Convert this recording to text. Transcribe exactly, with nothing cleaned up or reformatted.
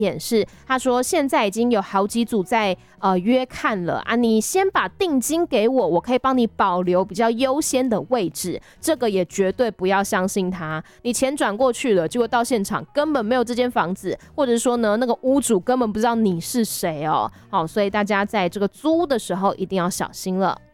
显示，他说现在已经有好几组在呃约看了啊，你先把定金给我，我可以帮你保留比较优先的位置。这个也绝对不要相信他，你钱转过去了，结果到现场根本没有这间房子，或者说呢，那个屋主根本不知道你是谁哦。好，所以大家在这个租的时候一定要小心了。